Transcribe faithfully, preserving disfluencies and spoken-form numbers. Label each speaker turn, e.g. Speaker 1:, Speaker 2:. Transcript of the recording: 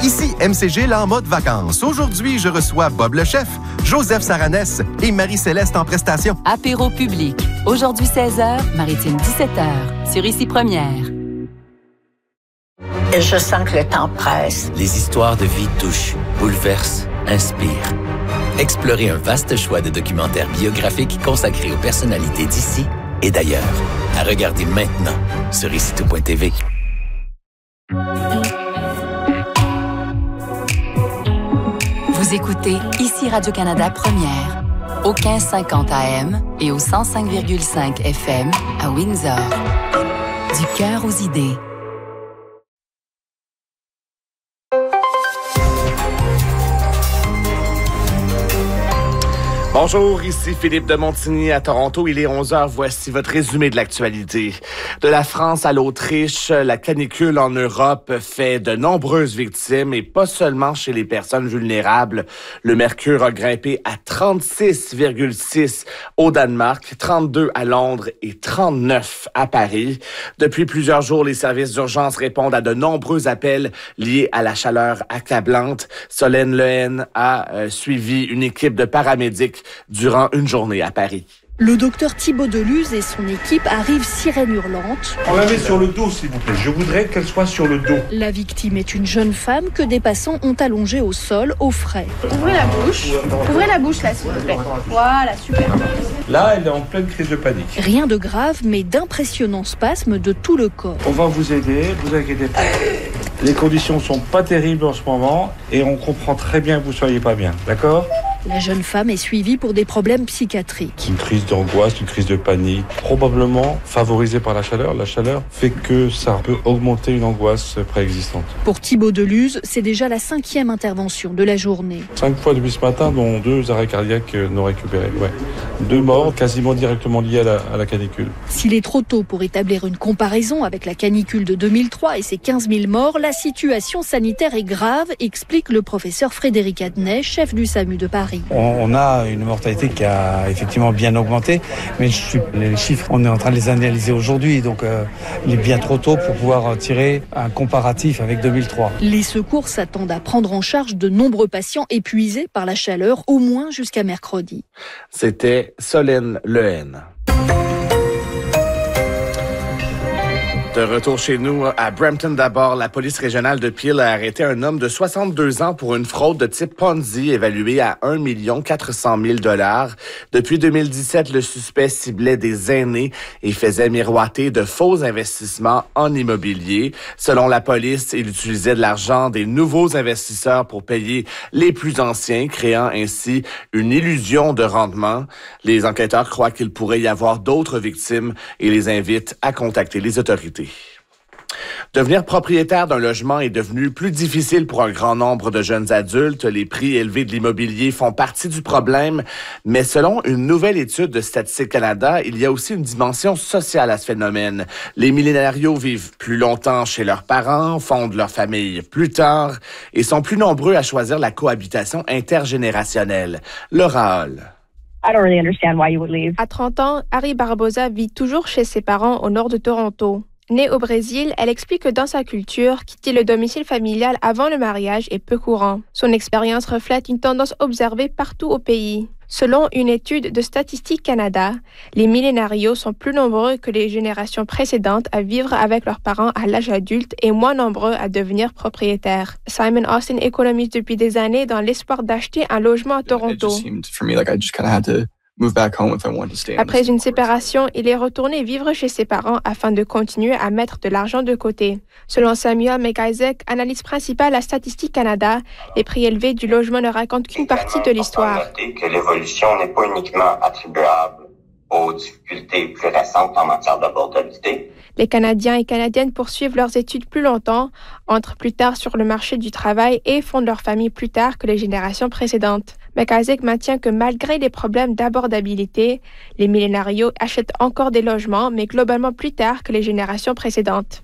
Speaker 1: Ici M C G, là en mode vacances. Aujourd'hui, je reçois Bob le chef, Joseph Saranès et Marie-Céleste en prestation.
Speaker 2: Apéro public. Aujourd'hui seize heures, Maritime dix-sept heures. Sur Ici Première.
Speaker 3: Je sens que le temps presse.
Speaker 4: Les histoires de vie touchent, bouleversent, inspirent. Explorez un vaste choix de documentaires biographiques consacrés aux personnalités d'ici et d'ailleurs. À regarder maintenant sur ici tout point t v.
Speaker 2: Vous écoutez Ici Radio-Canada Première, au quinze cinquante A M et au cent cinq virgule cinq F M à Windsor. Du cœur aux idées.
Speaker 5: Bonjour, ici Philippe de Montigny à Toronto. Il est onze heures. Voici votre résumé de l'actualité. De la France à l'Autriche, la canicule en Europe fait de nombreuses victimes et pas seulement chez les personnes vulnérables. Le mercure a grimpé à trente-six virgule six au Danemark, trente-deux à Londres et trente-neuf à Paris. Depuis plusieurs jours, les services d'urgence répondent à de nombreux appels liés à la chaleur accablante. Solène Lehen a euh, suivi une équipe de paramédics durant une journée à Paris.
Speaker 6: Le docteur Thibault Deluz et son équipe arrivent sirène hurlante.
Speaker 7: On la met sur le dos, s'il vous plaît. Je voudrais qu'elle soit sur le dos.
Speaker 6: La victime est une jeune femme que des passants ont allongée au sol, au frais.
Speaker 8: Ouvrez la bouche. Ouvrez la bouche, là, s'il vous plaît. Voilà, super.
Speaker 7: Là, elle est en pleine crise de panique.
Speaker 6: Rien de grave, mais d'impressionnants spasmes de tout le corps.
Speaker 7: On va vous aider, vous inquiétez pas. Les conditions sont pas terribles en ce moment et on comprend très bien que vous soyez pas bien, d'accord ?
Speaker 6: La jeune femme est suivie pour des problèmes psychiatriques.
Speaker 7: Une crise d'angoisse, une crise de panique, probablement favorisée par la chaleur. La chaleur fait que ça peut augmenter une angoisse préexistante.
Speaker 6: Pour Thibault Deluz, c'est déjà la cinquième intervention de la journée.
Speaker 7: Cinq fois depuis ce matin, dont deux arrêts cardiaques non récupérés. Ouais. Deux morts quasiment directement liés à la, à la canicule.
Speaker 6: S'il est trop tôt pour établir une comparaison avec la canicule de deux mille trois et ses quinze mille morts, la situation sanitaire est grave, explique le professeur Frédéric Adnet, chef du SAMU de Paris.
Speaker 9: On a une mortalité qui a effectivement bien augmenté, mais les chiffres, on est en train de les analyser aujourd'hui, donc euh, il est bien trop tôt pour pouvoir tirer un comparatif avec deux mille trois.
Speaker 6: Les secours s'attendent à prendre en charge de nombreux patients épuisés par la chaleur, au moins jusqu'à mercredi.
Speaker 5: C'était Solène Lehen. De retour chez nous, à Brampton d'abord, la police régionale de Peel a arrêté un homme de soixante-deux ans pour une fraude de type Ponzi évaluée à un million quatre cent mille dollars. Depuis deux mille dix-sept, le suspect ciblait des aînés et faisait miroiter de faux investissements en immobilier. Selon la police, il utilisait de l'argent des nouveaux investisseurs pour payer les plus anciens, créant ainsi une illusion de rendement. Les enquêteurs croient qu'il pourrait y avoir d'autres victimes et les invitent à contacter les autorités. Devenir propriétaire d'un logement est devenu plus difficile pour un grand nombre de jeunes adultes. Les prix élevés de l'immobilier font partie du problème, mais selon une nouvelle étude de Statistique Canada, il y a aussi une dimension sociale à ce phénomène. Les millénarios vivent plus longtemps chez leurs parents, fondent leur famille plus tard et sont plus nombreux à choisir la cohabitation intergénérationnelle. Laura Hall.
Speaker 10: I don't really understand why you would leave.
Speaker 11: À trente ans, Harry Barbosa vit toujours chez ses parents au nord de Toronto. Née au Brésil, elle explique que dans sa culture, quitter le domicile familial avant le mariage est peu courant. Son expérience reflète une tendance observée partout au pays. Selon une étude de Statistique Canada, les millénarios sont plus nombreux que les générations précédentes à vivre avec leurs parents à l'âge adulte et moins nombreux à devenir propriétaires. Simon Austin économise depuis des années dans l'espoir d'acheter un logement à Toronto. Après une séparation, il est retourné vivre chez ses parents afin de continuer à mettre de l'argent de côté. Selon Samuel McIsaac, analyste principale à Statistique Canada, les prix élevés du logement ne racontent qu'une partie de l'histoire.
Speaker 12: Noter que l'évolution n'est pas uniquement attribuable aux difficultés plus récentes en matière d'abordabilité.
Speaker 11: Les Canadiens et Canadiennes poursuivent leurs études plus longtemps, entrent plus tard sur le marché du travail et fondent leur famille plus tard que les générations précédentes. McIsaac maintient que malgré les problèmes d'abordabilité, les millénarios achètent encore des logements, mais globalement plus tard que les générations précédentes.